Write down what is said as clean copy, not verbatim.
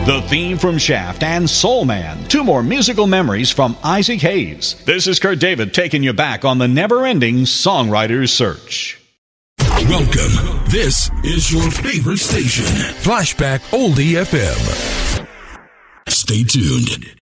The theme from Shaft and Soul Man. Two more musical memories from Isaac Hayes. This is Kurt David taking you back on the never-ending songwriter's search. Welcome. This is your favorite station. Flashback Oldie FM. Stay tuned.